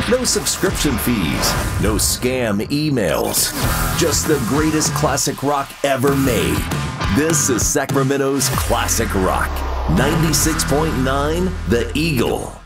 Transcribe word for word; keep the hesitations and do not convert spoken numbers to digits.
No subscription fees, no scam emails. Just the greatest classic rock ever made. This is Sacramento's Classic Rock. ninety-six point nine The Eagle.